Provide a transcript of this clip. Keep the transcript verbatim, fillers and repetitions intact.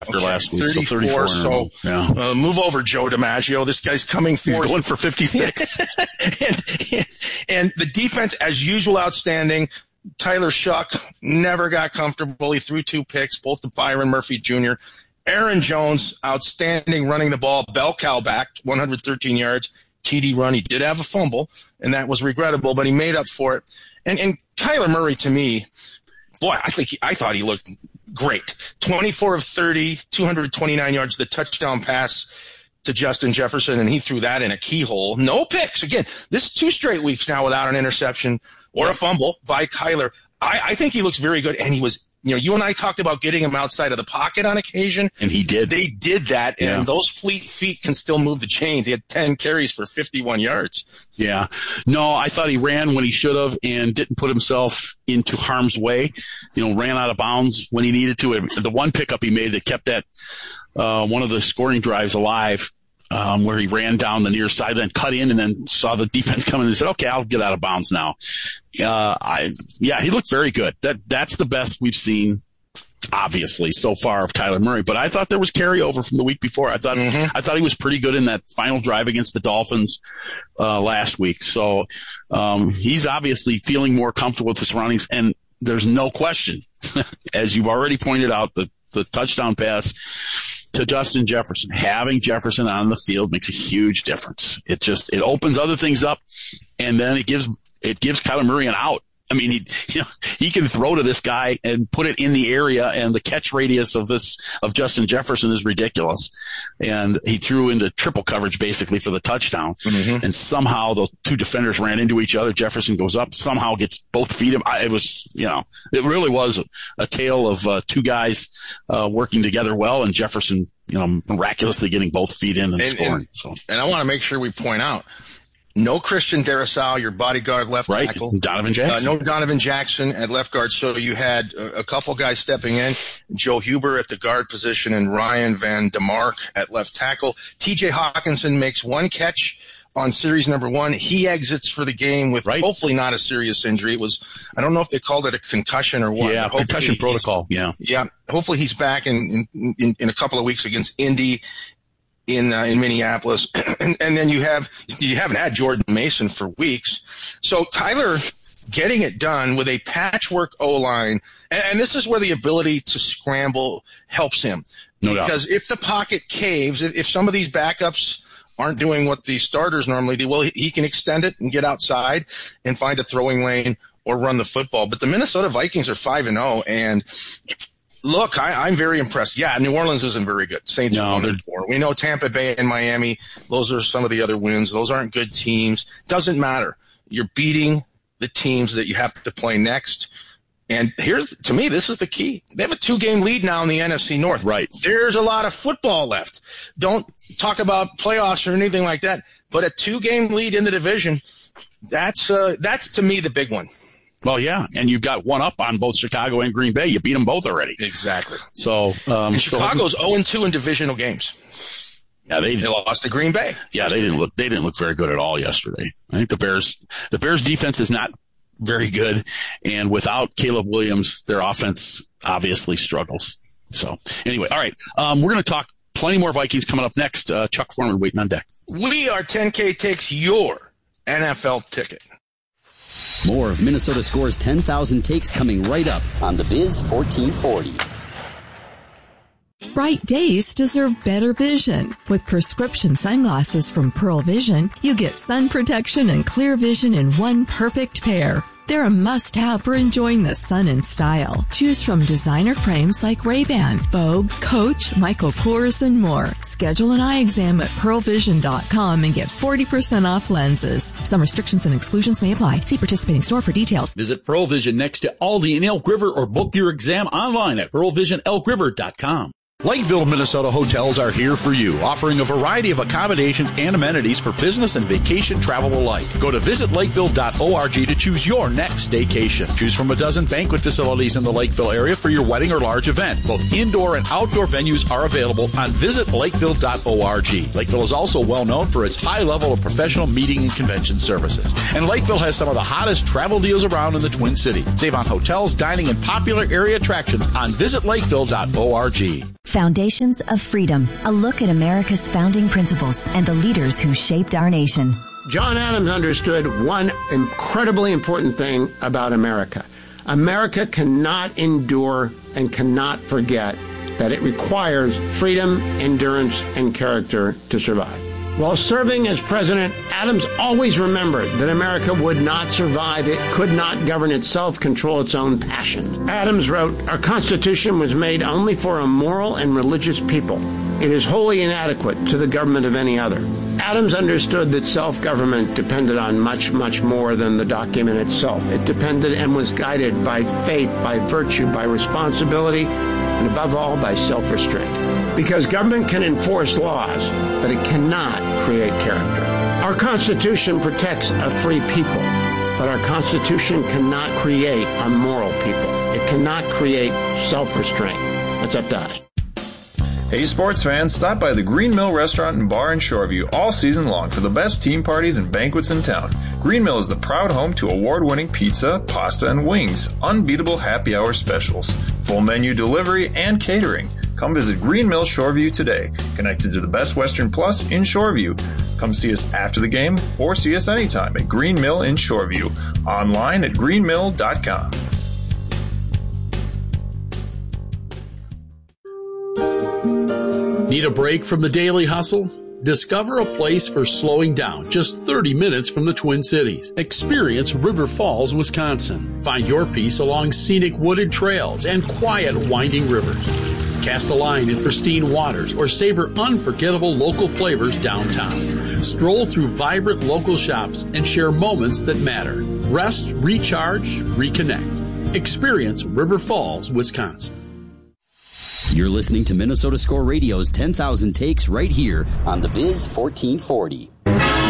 after okay, last week. thirty-four, so thirty-four. So yeah. uh, move over, Joe DiMaggio. This guy's coming for He's you. going for fifty-six. and, and the defense, as usual, outstanding. Tyler Shuck never got comfortable. He threw two picks, both to Byron Murphy Junior Aaron Jones, outstanding running the ball. Bell cow back, one hundred thirteen yards. T D run. He did have a fumble, and that was regrettable, but he made up for it. And and Kyler Murray, to me, boy, I think he, I thought he looked great. twenty-four of thirty, two hundred twenty-nine yards, the touchdown pass to Justin Jefferson, and he threw that in a keyhole. No picks. Again, this is two straight weeks now without an interception or a fumble by Kyler. I, I think he looks very good, and he was, you know, you and I talked about getting him outside of the pocket on occasion. And he did. They did that, and yeah. those fleet feet can still move the chains. He had ten carries for fifty-one yards. Yeah. No, I thought he ran when he should have and didn't put himself into harm's way. You know, ran out of bounds when he needed to. The one pickup he made that kept that uh, one of the scoring drives alive, um, where he ran down the near sideline, cut in, and then saw the defense coming and said, okay, I'll get out of bounds now. Uh, I, yeah, he looked very good. That, that's the best we've seen, obviously, so far of Kyler Murray. But I thought there was carryover from the week before. I thought, mm-hmm. I thought he was pretty good in that final drive against the Dolphins, uh, last week. So, um, he's obviously feeling more comfortable with the surroundings. And there's no question, as you've already pointed out, the, the touchdown pass to Justin Jefferson, having Jefferson on the field makes a huge difference. It just, it opens other things up, and then it gives, it gives Kyler Murray an out. I mean, he, you know, he can throw to this guy and put it in the area, and the catch radius of this, of Justin Jefferson is ridiculous. And he threw into triple coverage basically for the touchdown. Mm-hmm. And somehow those two defenders ran into each other. Jefferson goes up, somehow gets both feet. I, it was, you know, it really was a, a tale of uh, two guys uh, working together well, and Jefferson, you know, miraculously getting both feet in and, and scoring. And, so. and I want to make sure we point out, no Christian Darrisaw, your bodyguard left right. tackle. Donovan Jackson. Uh, no Donovan Jackson at left guard. So you had a, a couple guys stepping in. Joe Huber at the guard position and Ryan Van DeMark at left tackle. T J Hawkinson makes one catch on series number one. He exits for the game with right. hopefully not a serious injury. It was, I don't know if they called it a concussion or what. Yeah, concussion protocol. Yeah. Yeah. Hopefully he's back in, in, in a couple of weeks against Indy. In uh, in Minneapolis, and, and then you have you haven't had Jordan Mason for weeks, so Kyler getting it done with a patchwork O-line, and, and this is where the ability to scramble helps him, no because doubt. if the pocket caves, if, if some of these backups aren't doing what the starters normally do, well, he, he can extend it and get outside and find a throwing lane or run the football. But the Minnesota Vikings are five and zero, and look, I, I'm very impressed. Yeah, New Orleans isn't very good. Saints no, are one and four. We know Tampa Bay and Miami. Those are some of the other wins. Those aren't good teams. Doesn't matter. You're beating the teams that you have to play next. And here's, to me, this is the key. They have a two-game lead now in the N F C North. Right. There's a lot of football left. Don't talk about playoffs or anything like that. But a two-game lead in the division, that's uh, that's to me the big one. Well, yeah, and you've got one up on both Chicago and Green Bay. You beat them both already. Exactly. So um, Chicago's zero and two in divisional games. Yeah, they, they lost to Green Bay. Yeah, they didn't look they didn't look very good at all yesterday. I think the Bears the Bears defense is not very good, and without Caleb Williams, their offense obviously struggles. So anyway, all right, um, we're going to talk plenty more Vikings coming up next. Uh, Chuck Foreman waiting on deck. We are ten K takes your N F L ticket. More of Minnesota Scores ten thousand takes coming right up on the Biz fourteen forty. Bright days deserve better vision. With prescription sunglasses from Pearl Vision, you get sun protection and clear vision in one perfect pair. They're a must-have for enjoying the sun in style. Choose from designer frames like Ray-Ban, Vogue, Coach, Michael Kors, and more. Schedule an eye exam at pearl vision dot com and get forty percent off lenses. Some restrictions and exclusions may apply. See participating store for details. Visit Pearl Vision next to Aldi in Elk River or book your exam online at pearl vision elk river dot com. Lakeville, Minnesota hotels are here for you, offering a variety of accommodations and amenities for business and vacation travel alike. Go to visit lakeville dot org to choose your next staycation. Choose from a dozen banquet facilities in the Lakeville area for your wedding or large event. Both indoor and outdoor venues are available on visit lakeville dot org. Lakeville is also well known for its high level of professional meeting and convention services. And Lakeville has some of the hottest travel deals around in the Twin Cities. Save on hotels, dining, and popular area attractions on visit lakeville dot org. Foundations of Freedom, a look at America's founding principles and the leaders who shaped our nation. John Adams understood one incredibly important thing about America. America cannot endure and cannot forget that it requires freedom, endurance, and character to survive. While serving as president, Adams always remembered that America would not survive. It could not govern itself, control its own passions. Adams wrote, "Our Constitution was made only for a moral and religious people. It is wholly inadequate to the government of any other." Adams understood that self-government depended on much, much more than the document itself. It depended and was guided by faith, by virtue, by responsibility, and above all, by self-restraint. Because government can enforce laws, but it cannot create character. Our Constitution protects a free people, but our Constitution cannot create a moral people. It cannot create self-restraint. That's up to us. Hey sports fans, stop by the Green Mill Restaurant and Bar in Shoreview all season long for the best team parties and banquets in town. Green Mill is the proud home to award-winning pizza, pasta, and wings, unbeatable happy hour specials, full menu delivery, and catering. Come visit Green Mill Shoreview today, connected to the Best Western Plus in Shoreview. Come see us after the game or see us anytime at Green Mill in Shoreview, online at green mill dot com. Need a break from the daily hustle? Discover a place for slowing down just thirty minutes from the Twin Cities. Experience River Falls, Wisconsin. Find your peace along scenic wooded trails and quiet winding rivers. Cast a line in pristine waters or savor unforgettable local flavors downtown. Stroll through vibrant local shops and share moments that matter. Rest, recharge, reconnect. Experience River Falls, Wisconsin. You're listening to Minnesota Score Radio's ten thousand Takes right here on the Biz fourteen forty.